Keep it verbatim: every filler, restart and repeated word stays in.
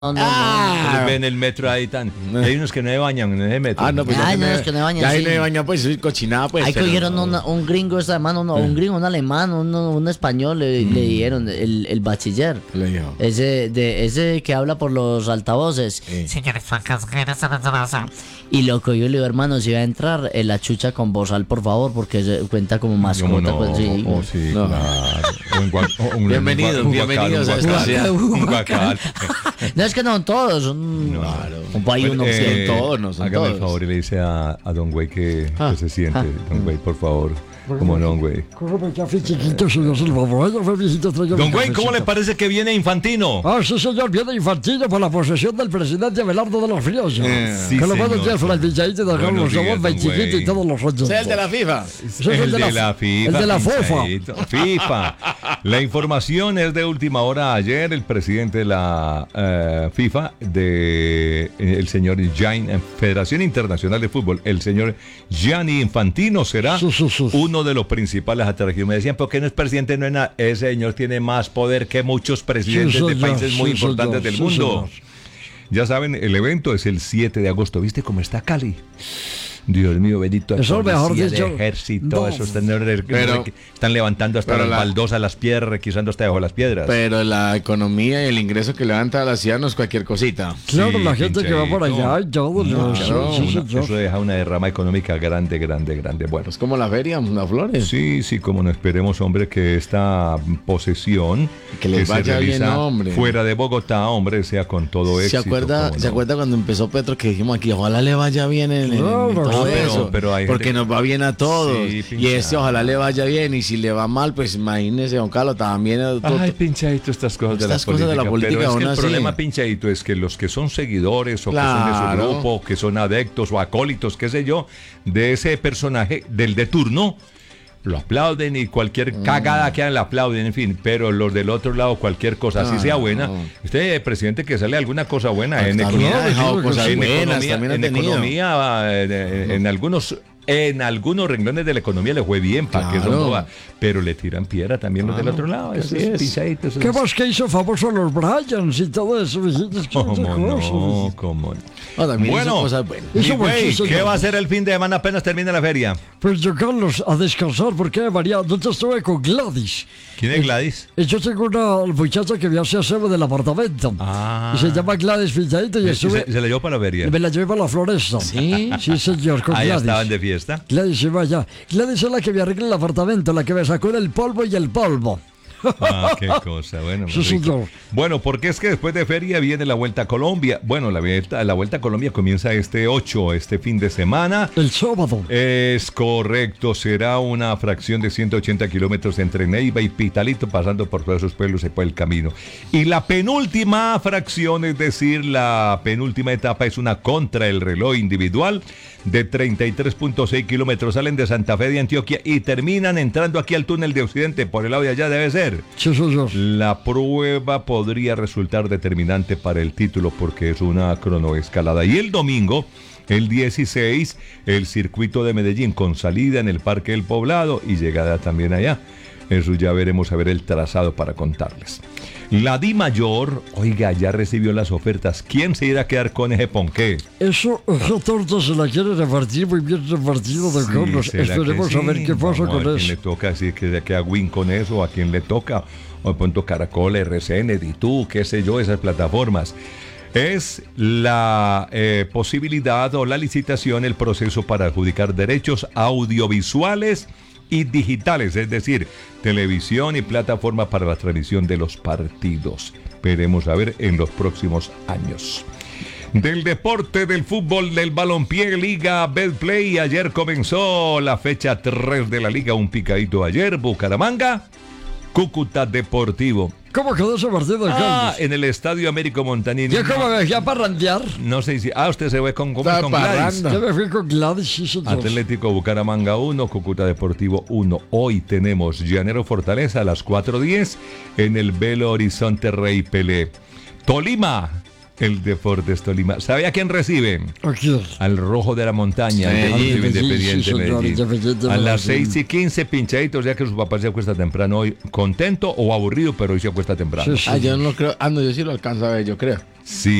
No, no, Ah. no. Ven el metro ahí tan. Hay unos que no se bañan en ese metro. Ah, no, pues ya Ay, que no, me- es que no se bañan, ya sí. ahí no se baña, pues soy cochinada, pues. Ahí pero- cogieron una- un gringo esta mano, uno- un gringo, un alemán, uno- un español, le, le dieron el, el bachiller. Le dijo. Ese, de, ese que habla por los altavoces. Señores pasajeros, Y lo cogió y le dijo, hermano, si va a entrar en la chucha con bozal, por favor, porque se cuenta como mascota. ¿Cómo no? Pues, sí. Oh, sí, No. claro. Un gua- un- Bienvenidos, un guacal, bienvenidos un a esta guacal, ciudad. un guacal. No es que no son todos, son Claro. un país, Bueno, uno eh, son todos, no son hágame todos. el favor y le dice a, a Don Güey que, Ah. que se siente. Don Güey, por favor. Como Don Güey. Cógeme café chiquito, señor Silva. Vaya, fue viejito, tráigame Don un Güey, ¿cómo le cafecito. parece que viene Infantino? Ah, sí, señor, viene Infantino por la posesión del presidente Abelardo de los Ríos. Eh, sí, que lo buenos señor. días, Fray Villadito de Buenos Carlos, días, somos don veintiquito Güey. y todos los años. Sea el de la FIFA. Ese es El de la FIFA. El de la FOFA. pinchadito. FIFA. La información es de última hora. Ayer el presidente de la eh, FIFA, de eh, el señor Gianni, Federación Internacional de Fútbol, el señor Gianni Infantino será Sí, sí, sí. uno de los principales atractivos. Me decían, ¿por qué no es presidente? No es nada. Ese señor tiene más poder que muchos presidentes Sí, de señor, países muy sí, importantes señor, del sí, mundo. señor. Ya saben, el evento es el siete de agosto. ¿Viste cómo está Cali? Dios mío, bendito. Eso es mejor policía, dicho, de ejército, no. esos tenedores que Pero- que están levantando hasta pero las la- baldosas, las piedras, requisando hasta debajo de las piedras. Pero la economía y el ingreso que levanta a la ciudad no es cualquier cosita. Claro, Sí, la gente que va por pinchadito. allá y todo. no, sí, Claro, sí, Una- señor. eso deja una derrama económica grande, grande, grande. Bueno, Es como la feria, las flores. sí, sí, como no esperemos, hombre, que esta posesión Que les se vaya bien, realiza hombre. fuera de Bogotá, hombre, sea con todo ¿Se éxito. acuerda, cómo ¿Se no. acuerda cuando empezó Petro que dijimos aquí, ojalá le vaya bien en, en- en Claro, todo pero- eso? pero hay porque gente- nos va bien a todos. Sí, y este pinchado. ojalá le vaya bien. Y si le va mal, pues imagínese, don Carlos, también. eh, todo- Ay, pinchadito, estas cosas de la Estas cosas de la política, Pero es que aún el así. problema, pinchadito, es que los que son seguidores o que son de Claro. su grupo, que son adeptos o acólitos, qué sé yo, de ese personaje, del de turno, lo aplauden y cualquier Mm. cagada que hagan la aplauden, en fin. Pero los del otro lado, cualquier cosa, así Ah, sea buena. no. Usted, presidente, que sale alguna cosa buena en También economía. ha dejado en cosas en buenas, economía, también ha en tenido. economía, eh, en, en algunos en algunos renglones de la economía le fue bien, para que eso Claro. no va, pero le tiran piedra también los del otro lado. Eso así es es. pisadito, eso ¿Qué es- más que hizo famoso los Bryans y todo eso? viejitos? ¿Qué ¿Cómo otra cosa, no? viejitos? ¿Cómo no? No, también hizo Bueno, cosas buenas. mi Eso güey, muchísimo. ¿qué va a hacer el fin de semana apenas termina la feria? Pues yo, Carlos, a descansar, porque María, anoche estuve con Gladys. ¿Quién es Gladys? Y yo tengo una muchacha que me hace aseo del apartamento. Ah. Y se llama Gladys Villadito y Se, estuve... se la llevó para la feria. Me la llevé para la floresta. ¿Sí? Sí, señor, con Ahí Gladys. estaban de fiesta. Gladys se va allá. Gladys es la que me arregla el apartamento, la que me sacó del polvo y el polvo. Ah, qué cosa, bueno. Sí, rico. señor. Bueno, porque es que después de feria viene la Vuelta a Colombia. Bueno, la Vuelta, la Vuelta a Colombia comienza este ocho, este fin de semana. El sábado. Es correcto, será una fracción de ciento ochenta kilómetros entre Neiva y Pitalito, pasando por todos esos pueblos y por el camino. Y la penúltima fracción, es decir, la penúltima etapa, es una contra el reloj individual de treinta y tres punto seis kilómetros. Salen de Santa Fe de Antioquia y terminan entrando aquí al túnel de Occidente. Por el lado de allá debe ser. Sí, señor. La prueba podría resultar determinante para el título porque es una cronoescalada. Y el domingo, el dieciséis, el circuito de Medellín con salida en el Parque del Poblado y llegada también allá. Eso ya veremos a ver el trazado para contarles. La Di Mayor, oiga, ya recibió las ofertas. ¿Quién se irá a quedar con ese ponqué? Eso, esa torta se la quiere repartir muy bien repartido, don Carlos. ¿será que Esperemos sí? a ver qué pasa Vamos a ver con quién le eso. toca, así que se queda Win con eso, a quién le toca. O de pronto Caracol, R C N, Ditú, qué sé yo, esas plataformas. Es la eh, posibilidad o la licitación, el proceso para adjudicar derechos audiovisuales y digitales, es decir, televisión y plataforma para la transmisión de los partidos. Veremos a ver en los próximos años. Del deporte, del fútbol, del balompié, Liga Betplay, ayer comenzó la fecha tres de la Liga, un picadito ayer, Bucaramanga, Cúcuta Deportivo. ¿Cómo quedó ese partido, don Ah, Carlos? en el Estadio Américo Montanini. Yo como me dejé a parrandear. No sé si... Ah, usted se ve con, con, Está con Gladys. parranda. Yo me fui con Gladys, sí, señor. Atlético Bucaramanga uno, Cúcuta Deportivo uno. Hoy tenemos Llanero Fortaleza a las cuatro diez en el Belo Horizonte Rey Pelé. Tolima, el Deportes Tolima. ¿Sabe a quién recibe? Aquí. Al Rojo de la Montaña, el Medellín. Deportivo Medellín, Independiente sí, señor, Medellín. Independiente A las Medellín. seis y quince, pinchaditos, ya que su papá se acuesta temprano hoy. Contento o aburrido, pero hoy se acuesta temprano. Sí, sí. Ah, yo no creo. Ah, no, yo sí lo alcanzo a ver, yo creo. Sí.